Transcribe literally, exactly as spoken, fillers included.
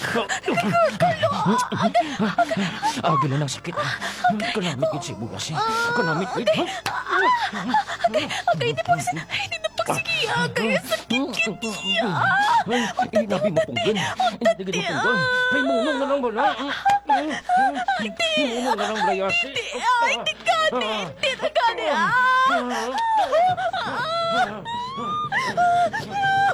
Aga na ng sakit. Kanamit gid sibuyas. Kanamit gid. Agay, agay, di po, hindi na pagsige, agay, sakit kitiya. Inabi mo punggan. Hindi gid mo punggan. May munong na lang wala. Munong na lang layasi. Hindi, ay, hindi gani, hindi na gani, ah.